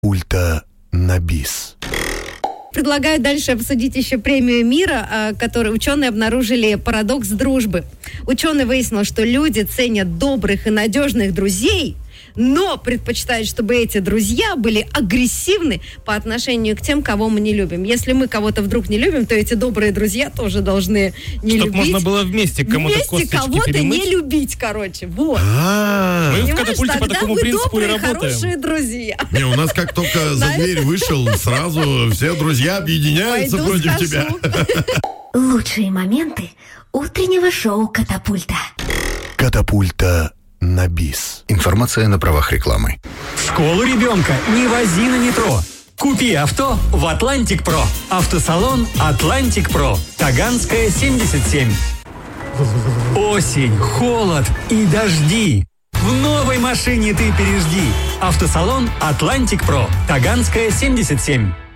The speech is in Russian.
Катапульта на бис. Предлагаю дальше обсудить еще премию мира, которой ученые обнаружили парадокс дружбы. Ученый выяснил, что люди ценят добрых и надежных друзей, но предпочитают, чтобы эти друзья были агрессивны по отношению к тем, кого мы не любим. Если мы кого-то вдруг не любим, то эти добрые друзья тоже должны не любить. Чтобы можно было вместе кому-то косточки кого-то перемыть. не любить, короче. Вот. Мы в Понимаешь, «Катапульте» по тогда такому вы принципу и добрые, работаем. хорошие друзья. Не, у нас как только за дверь вышел, сразу все друзья объединяются Пойду против скажу. тебя. Лучшие моменты утреннего шоу «Катапульта». Катапульта на бис. Информация на правах рекламы. В школу ребенка не вози на метро. Купи авто в «Атлантик Про». Автосалон «Атлантик Про». Таганская, 77. Осень, холод и дожди. В новой машине ты пережди. Автосалон «Атлантик Про». Таганская, 77.